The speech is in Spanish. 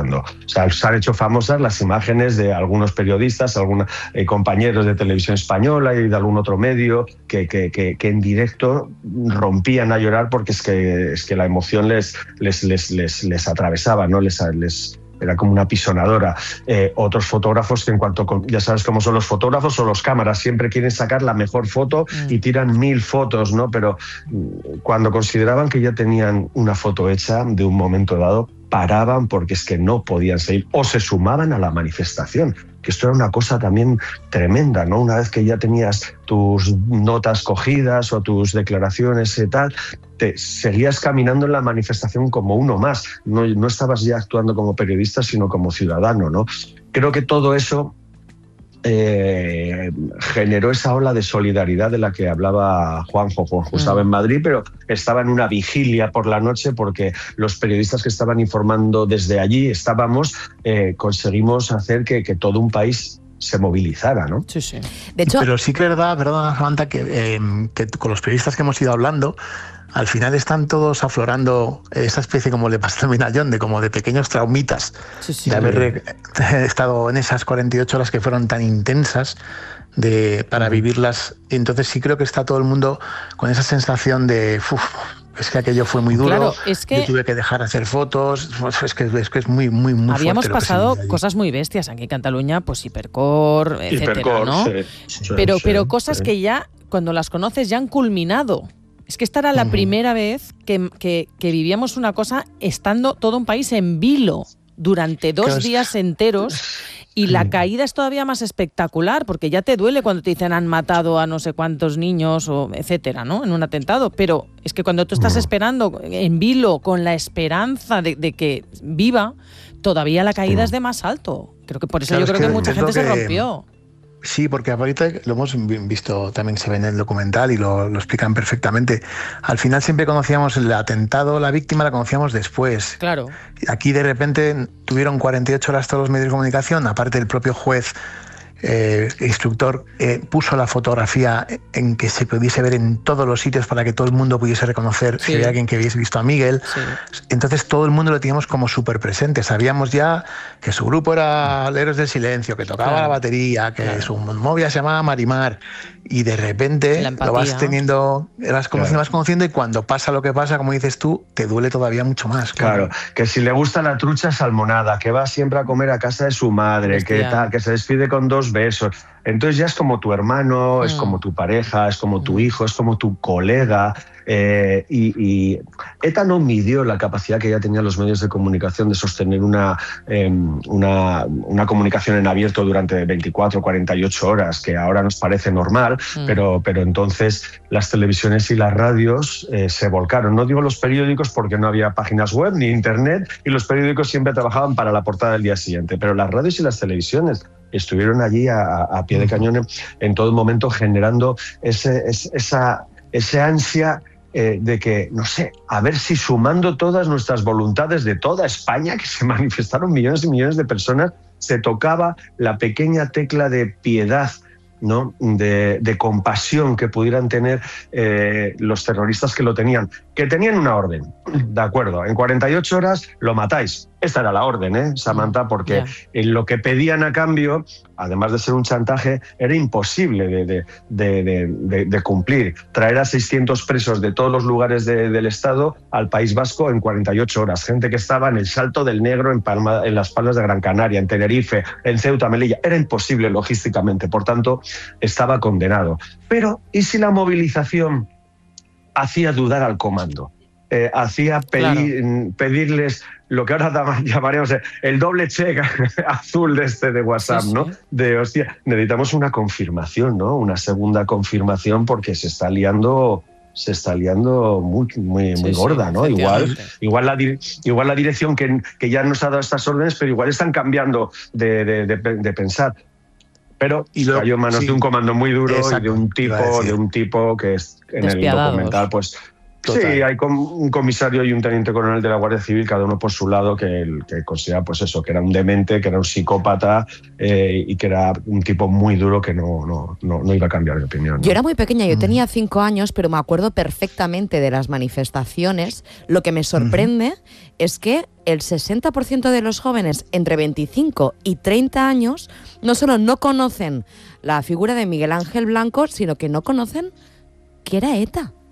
utilizando. O sea, se han hecho famosas las imágenes de algunos periodistas, algunos compañeros de Televisión Española y de algún otro medio que en directo rompían a llorar porque es que la emoción les atravesaba, ¿no? Era como una pisonadora. Otros fotógrafos que ya sabes cómo son los fotógrafos o los cámaras, siempre quieren sacar la mejor foto y tiran 1000 fotos, ¿no? Pero cuando consideraban que ya tenían una foto hecha de un momento dado, paraban porque es que no podían seguir o se sumaban a la manifestación, que esto era una cosa también tremenda, ¿no? Una vez que ya tenías tus notas cogidas o tus declaraciones y tal, te seguías caminando en la manifestación como uno más, no estabas ya actuando como periodista, sino como ciudadano, ¿no? Creo que todo eso generó esa ola de solidaridad de la que hablaba Juanjo. Juanjo estaba en Madrid, pero estaba en una vigilia por la noche porque los periodistas que estaban informando desde allí conseguimos hacer que todo un país se movilizara, ¿no? Sí, sí. De hecho, pero sí que es verdad, perdona, Samantha, que con los periodistas que hemos ido hablando, al final están todos aflorando esa especie, como le pasó a John, de pequeños traumitas, de haber estado en esas 48 horas que fueron tan intensas para vivirlas. Y entonces sí creo que está todo el mundo con esa sensación de es que aquello fue muy duro, claro, es que yo tuve que dejar de hacer fotos, es que es muy habíamos fuerte pasado cosas muy bestias aquí en Cataluña, pues Hipercor, etcétera, ¿no? Pero cosas que ya, cuando las conoces, ya han culminado. Es que esta era la primera vez que vivíamos una cosa estando todo un país en vilo durante 2 días enteros, y la caída es todavía más espectacular porque ya te duele cuando te dicen han matado a no sé cuántos niños o etcétera, ¿no? En un atentado, pero es que cuando tú estás esperando en vilo con la esperanza de que viva, todavía la caída es de más alto. Creo que por eso yo creo que mucha gente se rompió. Sí, porque ahorita lo hemos visto, también se ve en el documental y lo explican perfectamente. Al final siempre conocíamos el atentado, la víctima la conocíamos después. Claro. Aquí de repente tuvieron 48 horas todos los medios de comunicación, aparte del propio juez, instructor, puso la fotografía en que se pudiese ver en todos los sitios para que todo el mundo pudiese reconocer si había alguien que hubiese visto a Miguel. Sí. Entonces todo el mundo lo teníamos como súper presente. Sabíamos ya que su grupo era Héroes del Silencio, que tocaba la batería, que su novia se llamaba Marimar, y de repente lo vas teniendo, vas conociendo, y cuando pasa lo que pasa, como dices tú, te duele todavía mucho más. Claro, que si le gusta la trucha salmonada, que va siempre a comer a casa de su madre, que se despide con 2 besos. Entonces ya es como tu hermano, es como tu pareja, es como tu hijo, es como tu colega. Y ETA no midió la capacidad que ya tenían los medios de comunicación de sostener una comunicación en abierto durante 24 o 48 horas, que ahora nos parece normal, pero entonces las televisiones y las radios se volcaron. No digo los periódicos porque no había páginas web ni internet, y los periódicos siempre trabajaban para la portada del día siguiente, pero las radios y las televisiones estuvieron allí a pie de cañón en todo momento, generando esa ansia de que, no sé, a ver si sumando todas nuestras voluntades de toda España, que se manifestaron millones y millones de personas, se tocaba la pequeña tecla de piedad, ¿no? de compasión que pudieran tener los terroristas que tenían una orden, de acuerdo, en 48 horas lo matáis. Esta era la orden, Samantha, porque lo que pedían a cambio, además de ser un chantaje, era imposible de cumplir. Traer a 600 presos de todos los lugares del Estado al País Vasco en 48 horas. Gente que estaba en el Salto del Negro, en las Palmas de Gran Canaria, en Tenerife, en Ceuta, Melilla. Era imposible logísticamente, por tanto, estaba condenado. Pero, ¿y si la movilización hacía dudar al comando? Hacía pedirles lo que ahora llamaríamos el doble check azul de WhatsApp, ¿no? De, hostia, necesitamos una confirmación, ¿no? Una segunda confirmación, porque se está liando muy gorda, ¿no? Igual la dirección que ya nos ha dado estas órdenes, pero igual están cambiando de pensar. Pero cayó en manos de un comando muy duro y de un tipo que es en el documental, pues Total. Sí, hay un comisario y un teniente coronel de la Guardia Civil, cada uno por su lado, que considera pues eso, que era un demente, que era un psicópata y que era un tipo muy duro que no iba a cambiar de opinión, ¿no? Yo era muy pequeña, yo tenía 5 años, pero me acuerdo perfectamente de las manifestaciones. Lo que me sorprende es que el 60% de los jóvenes entre 25 y 30 años no solo no conocen la figura de Miguel Ángel Blanco, sino que no conocen que era ETA.